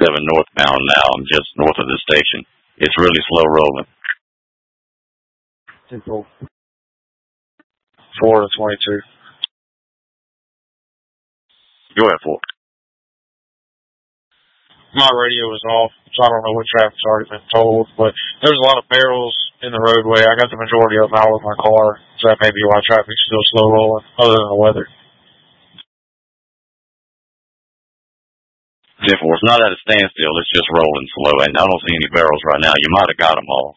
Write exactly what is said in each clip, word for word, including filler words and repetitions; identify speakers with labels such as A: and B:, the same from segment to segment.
A: seven northbound now. I'm just north of the station. It's really slow rolling.
B: Simple. four to twenty-two.
A: Go ahead, four.
B: My radio was off, so I don't know what traffic's already been told, but there's a lot of barrels in the roadway. I got the majority of them out with my car, so that may be why traffic's still slow rolling, other than the weather.
A: ten four, it's not at a standstill, it's just rolling slow, and I don't see any barrels right now. You might have got them all.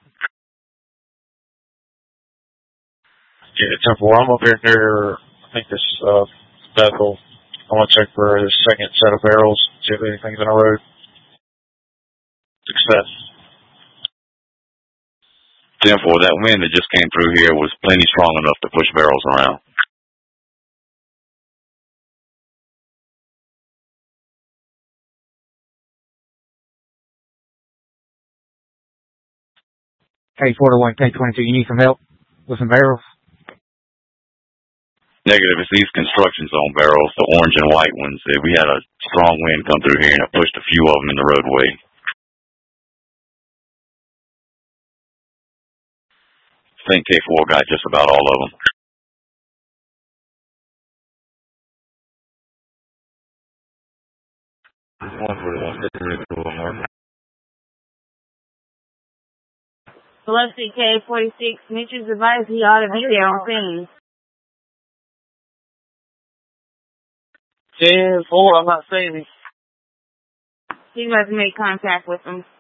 B: Yeah, ten four, I'm up here near, I think this, uh, Bethel. I want to check for the second set of barrels, see if anything's in the road. Success.
A: ten four, that wind that just came through here was plenty strong enough to push barrels around.
C: K four to one, K twenty-two, you need some help with some barrels?
A: Negative, it's these construction zone barrels, the orange and white ones. We had a strong wind come through here and it pushed a few of them in the roadway. I think K four got just about all of them.
D: Velocity K forty-six, Mitchell's advised he ought to be there on scene.
B: ten four, I'm not seeing him.
D: He's about to make contact with him.